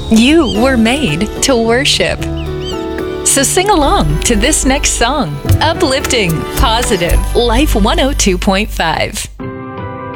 You were made to worship. So sing along to this next song. Uplifting, positive, Life 102.5.